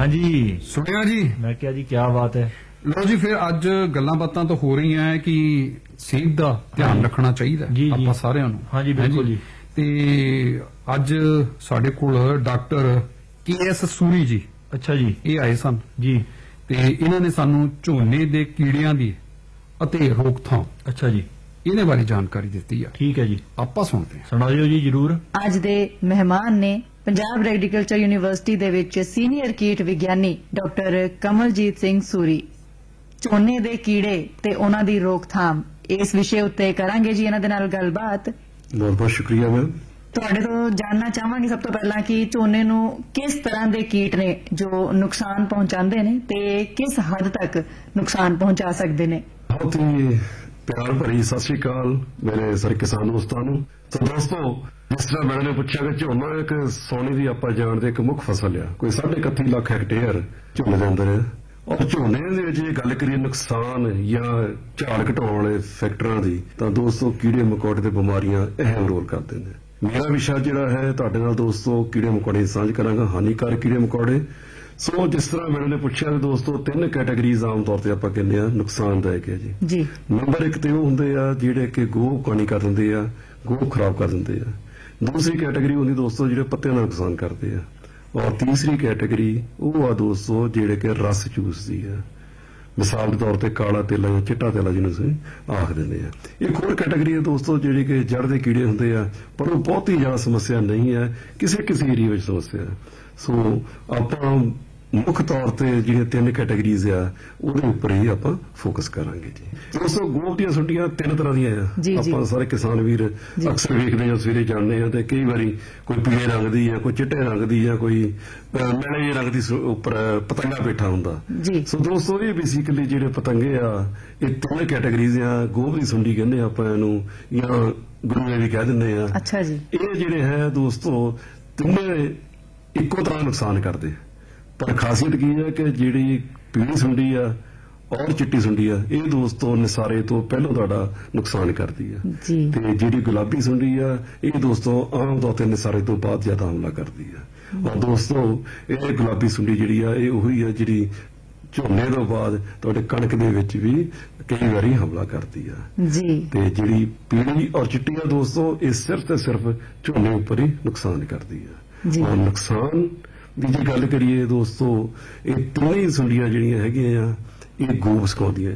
हाँ जी सुनिया जी। मैं क्या जी क्या बात है। लो जी फिर अज गल्लां बातां तो हो रही हैं कि सेहत दा ध्यान रखना चाहिए जी आपां सारिआं नूं। हाँ जी बिल्कुल जी। ते अज साडे कोल डॉक्टर KS सूरी जी अच्छा जी ये आए सन जी। ते इन्हां ने सानू झोने दे कीड़ियां दी अते रोकथाम अच्छा जी इहदे बारे जानकारी दित्ती है। ठीक है जी आपां सुणदे हां। सुणाओ जी जरूर। ਅੱਜ ਦੇ ਮਹਿਮਾਨ ਨੇ ਪੰਜਾਬ ਐਗਰੀਕਲਚਰ ਯੂਨੀਵਰਸਿਟੀ ਦੇ ਵਿੱਚ ਸੀਨੀਅਰ ਕੀਟ ਵਿਗਿਆਨੀ ਡਾਕਟਰ ਕਮਲਜੀਤ ਸਿੰਘ ਸੂਰੀ। ਝੋਨੇ ਦੇ ਕੀੜੇ ਤੇ ਉਹਨਾਂ ਦੀ ਰੋਕਥਾਮ ਇਸ ਵਿਸ਼ੇ ਉੱਤੇ ਕਰਾਂਗੇ ਜੀ ਇਹਨਾਂ ਦੇ ਨਾਲ ਗੱਲਬਾਤ। ਬਹੁਤ ਬਹੁਤ ਸ਼ੁਕਰੀਆ ਮੈਮ। ਤੁਹਾਡੇ ਤੋਂ ਜਾਨਣਾ ਚਾਹਾਂਗੇ ਸਭ ਤੋਂ ਪਹਿਲਾਂ ਕਿ ਝੋਨੇ ਨੂੰ ਕਿਸ ਤਰ੍ਹਾਂ ਦੇ ਕੀਟ ਨੇ ਜੋ ਨੁਕਸਾਨ ਪਹੁੰਚਾਉਂਦੇ ਨੇ ਤੇ ਕਿਸ ਹੱਦ ਤੱਕ ਨੁਕਸਾਨ ਪਹੁੰਚਾ ਸਕਦੇ ਨੇ। ਬਹੁਤ ਹੀ ਪਿਆਰ ਭਰੀ ਸਤਿ ਸ਼੍ਰੀ ਅਕਾਲ ਮੇਰੇ ਸਾਰੇ ਕਿਸਾਨ ਦੋਸਤਾਂ ਨੂੰ। ਤਾਂ ਦੋਸਤੋ ਜਿਸ ਤਰ੍ਹਾਂ ਮੈਡਮ ਨੇ ਪੁੱਛਿਆ ਕਿ ਝੋਨਾ ਇੱਕ ਸੋਨੇ ਦੀ ਆਪਾਂ ਜਾਣਦੇ ਇੱਕ ਮੁੱਖ ਫਸਲ ਆ, ਕੋਈ 31.5 ਲੱਖ ਹੈਕਟੇਅਰ ਝੋਨੇ ਦੇ ਅੰਦਰ। ਔਰ ਝੋਨੇ ਦੇ ਵਿੱਚ ਜੇ ਗੱਲ ਕਰੀਏ ਨੁਕਸਾਨ ਜਾਂ ਝਾੜ ਘਟਾਉਣ ਵਾਲੇ ਫੈਕਟਰਾਂ ਦੀ, ਤਾਂ ਦੋਸਤੋ ਕੀੜੇ ਮਕੌੜੇ ਤੇ ਬਿਮਾਰੀਆਂ ਅਹਿਮ ਰੋਲ ਕਰਦੇ ਨੇ। ਮੇਰਾ ਵਿਸ਼ਾ ਜਿਹੜਾ ਹੈ ਤੁਹਾਡੇ ਨਾਲ ਦੋਸਤੋ ਕੀੜੇ ਮਕੌੜੇ ਦੀ ਸਾਂਝ ਕਰਾਂਗਾ, ਹਾਨੀਕਾਰਕ ਕੀੜੇ ਮਕੌੜੇ। ਸੋ ਜਿਸ ਤਰ੍ਹਾਂ ਮੈਡਮ ਨੇ ਪੁੱਛਿਆ ਦੋਸਤੋ 3 ਕੈਟਾਗਰੀਜ਼ ਆਮ ਤੌਰ ਤੇ ਆਪਾਂ ਕਹਿੰਦੇ ਆ ਨੁਕਸਾਨਦਾਇਕ ਹੈ ਜੀ। ਨੰਬਰ 1 ਤੇ ਉਹ ਹੁੰਦੇ ਆ ਜਿਹੜੇ ਕਿ ਗੋਹ ਕਾਣੀ ਕਰ ਦਿੰਦੇ ਆ, ਗੋਹ ਖਰਾਬ ਕਰ ਦਿੰਦੇ ਆ। ਦੂਸਰੀ ਕੈਟਾਗਰੀ ਹੁੰਦੀ ਦੋਸਤੋ ਜਿਹੜੇ ਪੱਤਿਆਂ ਦਾ ਨੁਕਸਾਨ ਕਰਦੇ ਆ। ਔਰ ਤੀਸਰੀ ਕੈਟਾਗਰੀ ਉਹ ਆ ਦੋਸਤੋ ਜਿਹੜੇ ਕਿ ਰਸ ਚੂਸਦੀ ਆ, ਮਿਸਾਲ ਦੇ ਤੌਰ ਤੇ ਕਾਲਾ ਤੇਲਾ ਜਾਂ ਚਿੱਟਾ ਤੇਲਾ ਜਿਹਨੂੰ ਅਸੀਂ ਆਖ ਦਿੰਦੇ ਆ। ਇੱਕ ਹੋਰ ਕੈਟਾਗਰੀ ਹੈ ਦੋਸਤੋ ਜਿਹੜੀ ਕਿ ਜੜ ਦੇ ਕੀੜੇ ਹੁੰਦੇ ਆ, ਪਰ ਉਹ ਬਹੁਤੀ ਜ਼ਿਆਦਾ ਸਮੱਸਿਆ ਨਹੀਂ ਹੈ, ਕਿਸੇ ਏਰੀਏ ਵਿੱਚ ਸਮੱਸਿਆ ਹੈ। ਸੋ ਆਪਾਂ ਮੁੱਖ ਤੌਰ ਤੇ ਜਿਹੜੀਆਂ 3 ਕੈਟਾਗਰੀਜ਼ ਆ ਉਹਦੇ ਉੱਪਰ ਹੀ ਆਪਾਂ ਫੋਕਸ ਕਰਾਂਗੇ ਜੀ। ਦੋਸਤੋ ਗੋਹ ਦੀਆਂ ਸੁੰਡੀਆਂ 3 ਤਰ੍ਹਾਂ ਦੀਆਂ ਆ। ਆਪਾਂ ਸਾਰੇ ਕਿਸਾਨ ਵੀਰ ਅਕਸਰ ਵੇਖਦੇ ਆ, ਸਵੇਰੇ ਜਾਂਦੇ ਆ ਤੇ ਕਈ ਵਾਰੀ ਕੋਈ ਪੀਲੇ ਰੰਗ ਦੀ ਆ, ਕੋਈ ਚਿੱਟੇ ਰੰਗ ਦੀ ਆ, ਕੋਈ ਮੈਲੇ ਜਿਹੇ ਰੰਗ ਦੀ ਉੱਪਰ ਪਤੰਗਾ ਬੈਠਾ ਹੁੰਦਾ। ਸੋ ਦੋਸਤੋ ਇਹ ਬੇਸਿਕਲੀ ਜਿਹੜੇ ਪਤੰਗੇ ਆ ਇਹ 3 ਕੈਟਾਗਰੀਜ਼ ਆ। ਗੋਹ ਦੀ ਸੁੰਡੀ ਕਹਿੰਦੇ ਆਪਾਂ ਇਹਨੂੰ, ਜਾਂ ਗਰੂਏ ਵੀ ਕਹਿ ਦਿੰਦੇ ਆ। ਅੱਛਾ ਜੀ। ਇਹ ਜਿਹੜੇ ਹੈ ਦੋਸਤੋ ਤਿੰਨੇ ਇੱਕੋ ਤਰ੍ਹਾਂ ਨੁਕਸਾਨ ਕਰਦੇ, ਪਰ ਖਾਸੀਅਤ ਕੀ ਹੈ ਕਿ ਜਿਹੜੀ ਪੀਲੀ ਸੁੰਡੀ ਆ ਔਰ ਚਿੱਟੀ ਸੁੰਡੀ ਆ ਇਹ ਦੋਸਤੋ ਨਿਸਾਰੇ ਤੋਂ ਪਹਿਲਾਂ ਤੁਹਾਡਾ ਨੁਕਸਾਨ ਕਰਦੀ ਆ। ਤੇ ਜਿਹੜੀ ਗੁਲਾਬੀ ਸੁੰਡੀ ਆ ਇਹ ਦੋਸਤੋ ਆਮ ਤੌਰ ਤੇ ਨਿਸਾਰੇ ਤੋਂ ਬਾਅਦ ਜ਼ਿਆਦਾ ਹਮਲਾ ਕਰਦੀ ਆ। ਔਰ ਦੋਸਤੋ ਇਹ ਗੁਲਾਬੀ ਸੁੰਡੀ ਜਿਹੜੀ ਆ ਇਹ ਉਹੀ ਆ ਜਿਹੜੀ ਝੋਨੇ ਤੋਂ ਬਾਅਦ ਤੁਹਾਡੇ ਕਣਕ ਦੇ ਵਿੱਚ ਵੀ ਕਈ ਵਾਰੀ ਹਮਲਾ ਕਰਦੀ ਆ। ਤੇ ਜਿਹੜੀ ਪੀਲੀ ਔਰ ਚਿੱਟੀ ਆ ਦੋਸਤੋ ਇਹ ਸਿਰਫ ਤੇ ਸਿਰਫ ਝੋਨੇ ਉੱਪਰ ਹੀ ਨੁਕਸਾਨ ਕਰਦੀ ਆ। ਔਰ ਨੁਕਸਾਨ ਦੀ ਜੇ ਗੱਲ ਕਰੀਏ ਦੋਸਤੋ ਇਹ ਤਿੰਨੇ ਸੁੰਡੀਆਂ ਜਿਹੜੀਆਂ ਹੈਗੀਆਂ ਆ ਇਹ ਗੋਬ ਸੁਕਾਉਂਦੀਆਂ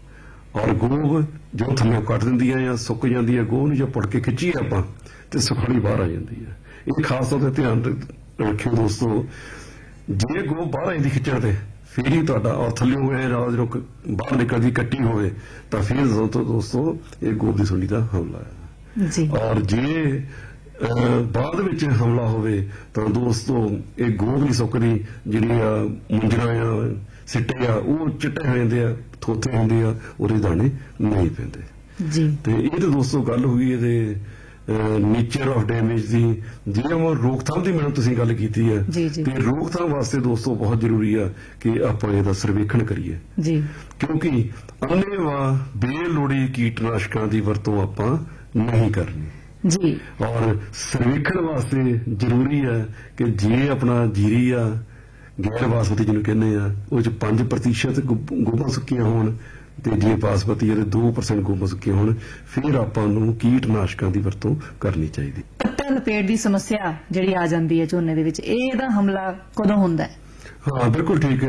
ਆ। ਔਰ ਗੋਬ ਜੋ ਥੱਲੇ ਕੱਢ ਦਿੰਦੀਆਂ ਆ, ਸੁੱਕ ਜਾਂਦੀ ਆ। ਗੋਹ ਨੂੰ ਜੇ ਪੁੜ ਕੇ ਖਿੱਚੀਏ ਆਪਾਂ ਤੇ ਸੁਖੜੀ ਬਾਹਰ ਆ ਜਾਂਦੀ ਆ। ਇਹ ਖਾਸ ਤੌਰ ਤੇ ਧਿਆਨ ਰੱਖਿਓ ਦੋਸਤੋ, ਜੇ ਗੋਹ ਬਾਹਰ ਆਉਂਦੀ ਖਿੱਚਣ ਤੇ ਫਿਰ ਹੀ ਤੁਹਾਡਾ, ਔਰ ਥੱਲਿਓਂ ਇਹ ਰਾਜ ਜਦੋਂ ਬਾਹਰ ਨਿਕਲਦੀ ਕੱਟੀ ਹੋਵੇ ਤਾਂ ਫਿਰ ਦੋਸਤੋ ਇਹ ਗੋਬ ਦੀ ਸੁੰਡੀ ਦਾ ਹਮਲਾ ਹੈ। ਔਰ ਜੇ ਬਾਅਦ ਵਿੱਚ ਹਮਲਾ ਹੋਵੇ ਤਾਂ ਦੋਸਤੋ ਇਹ ਗੋਹ ਨਹੀਂ ਸੁੱਕਦੀ, ਜਿਹੜੀਆਂ ਮੁੰਜਰਾ ਆ ਸਿੱਟੇ ਆ ਉਹ ਚਿੱਟੇ ਹੋ ਜਾਂਦੇ ਆ, ਥੋਥੇ ਹੁੰਦੇ ਆ, ਉਹਦੇ ਦਾਣੇ ਨਹੀਂ ਪੈਂਦੇ। ਤੇ ਇਹ ਤਾਂ ਦੋਸਤੋ ਗੱਲ ਹੋਈ ਇਹਦੇ ਨੇਚਰ ਆਫ ਡੈਮੇਜ ਦੀ। ਜਿਵੇਂ ਰੋਕਥਾਮ ਦੀ ਮੈਨੂੰ ਤੁਸੀਂ ਗੱਲ ਕੀਤੀ ਹੈ, ਤੇ ਰੋਕਥਾਮ ਵਾਸਤੇ ਦੋਸਤੋ ਬਹੁਤ ਜ਼ਰੂਰੀ ਆ ਕਿ ਆਪਾਂ ਇਹਦਾ ਸਰਵੇਖਣ ਕਰੀਏ, ਕਿਉਂਕਿ ਅੰਨ੍ਹੇਵਾਹ ਬੇਲੋੜੀ ਕੀਟਨਾਸ਼ਕਾਂ ਦੀ ਵਰਤੋਂ ਆਪਾਂ ਨਹੀਂ ਕਰਨੀ। ਔਰ ਸਰਵੇਖਣ ਵਾਸਤੇ ਜ਼ਰੂਰੀ ਹੈ ਕਿ ਜੇ ਆਪਣਾ ਜੀਰੀ ਆ ਗੈਰ ਬਾਸਮਤੀ ਜਿਹਨੂੰ ਕਹਿੰਦੇ ਆ ਉਹ 'ਚ 5% ਗੋਭਾਂ ਸੁੱਕੀਆਂ ਹੋਣ, ਤੇ ਜੇ ਬਾਸਮਤੀ ਇਹਦੇ 2% ਗੋਭਾਂ ਸੁੱਕੀਆਂ ਹੋਣ, ਫਿਰ ਆਪਾਂ ਨੂੰ ਕੀਟਨਾਸ਼ਕਾਂ ਦੀ ਵਰਤੋਂ ਕਰਨੀ ਚਾਹੀਦੀ। ਪੱਤਾ ਲਪੇਟ ਦੀ ਸਮੱਸਿਆ ਜਿਹੜੀ ਆ ਜਾਂਦੀ ਹੈ ਝੋਨੇ ਦੇ ਵਿੱਚ, ਇਹਦਾ ਹਮਲਾ ਕਦੋਂ ਹੁੰਦਾ ਹੈ? ਹਾਂ ਬਿਲਕੁਲ ਠੀਕ ਹੈ।